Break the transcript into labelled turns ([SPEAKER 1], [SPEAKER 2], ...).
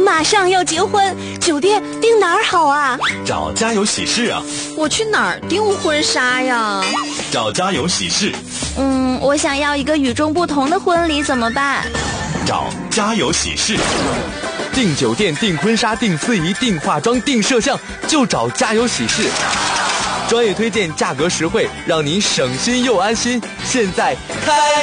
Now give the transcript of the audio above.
[SPEAKER 1] 马上要结婚，酒店订哪儿好啊？
[SPEAKER 2] 找家有喜事啊。
[SPEAKER 3] 我去哪儿订婚纱呀？
[SPEAKER 2] 找家有喜事。
[SPEAKER 1] 我想要一个与众不同的婚礼，怎么办？
[SPEAKER 2] 找家有喜事。
[SPEAKER 4] 订酒店、订婚纱、订司仪、订化妆、订摄像，就找家有喜事。专业推荐，价格实惠，让您省心又安心。现在开